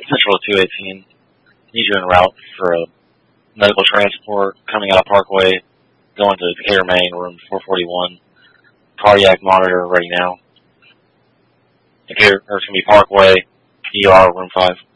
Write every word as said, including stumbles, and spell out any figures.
Central two eighteen. Need you en route for a medical transport coming out of Parkway, going to Decatur, Maine, room four forty-one. Cardiac monitor ready now. Decatur, or it's going to be Parkway, E R, room five.